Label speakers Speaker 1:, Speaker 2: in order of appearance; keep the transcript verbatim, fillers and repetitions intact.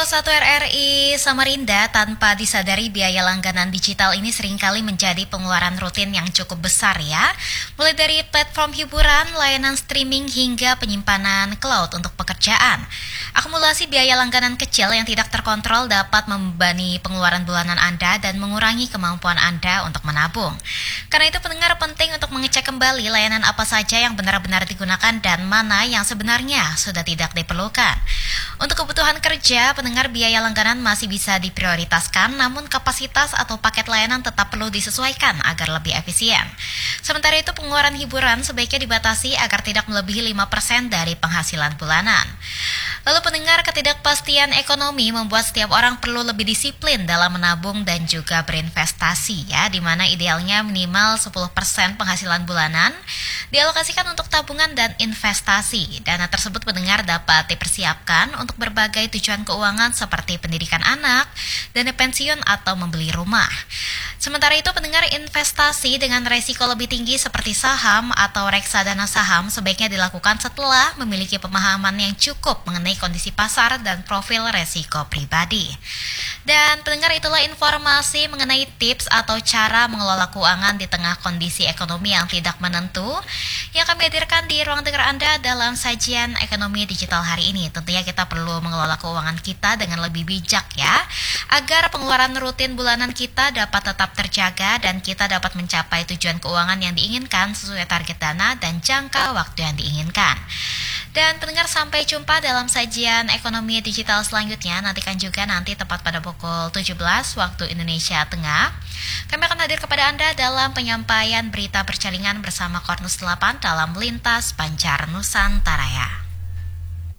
Speaker 1: satu R R I Samarinda, tanpa disadari biaya langganan digital ini seringkali menjadi pengeluaran rutin yang cukup besar ya. Mulai dari platform hiburan, layanan streaming hingga penyimpanan cloud untuk pekerjaan. Akumulasi biaya langganan kecil yang tidak terkontrol dapat membebani pengeluaran bulanan Anda dan mengurangi kemampuan Anda untuk menabung. Karena itu pendengar penting untuk mengecek kembali layanan apa saja yang benar-benar digunakan dan mana yang sebenarnya sudah tidak diperlukan. Untuk kebutuhan kerja, pendengar biaya langganan masih bisa diprioritaskan, namun kapasitas atau paket layanan tetap perlu disesuaikan agar lebih efisien. Sementara itu, pengeluaran hiburan sebaiknya dibatasi agar tidak melebihi lima persen dari penghasilan bulanan. Lalu pendengar, ketidakpastian ekonomi membuat setiap orang perlu lebih disiplin dalam menabung dan juga berinvestasi ya, di mana idealnya minimal sepuluh persen penghasilan bulanan dialokasikan untuk tabungan dan investasi. Dana tersebut pendengar dapat dipersiapkan untuk berbagai tujuan keuangan seperti pendidikan anak, dana pensiun atau membeli rumah. Sementara itu pendengar, investasi dengan resiko lebih tinggi seperti saham atau reksadana saham sebaiknya dilakukan setelah memiliki pemahaman yang cukup mengenai kondisi pasar dan profil resiko pribadi. Dan pendengar, itulah informasi mengenai tips atau cara mengelola keuangan di tengah kondisi ekonomi yang tidak menentu yang kami hadirkan di ruang dengar Anda dalam sajian ekonomi digital hari ini. Tentunya kita perlu mengelola keuangan kita dengan lebih bijak ya, agar pengeluaran rutin bulanan kita dapat tetap terjaga dan kita dapat mencapai tujuan keuangan yang diinginkan sesuai target dana dan jangka waktu yang diinginkan. Dan pendengar, sampai jumpa dalam sajian ekonomi digital selanjutnya. Nantikan juga nanti tepat pada pukul tujuh belas waktu Indonesia Tengah. Kami akan hadir kepada Anda dalam penyampaian berita percalingan bersama Kornus delapan dalam Lintas Pancar Nusantara.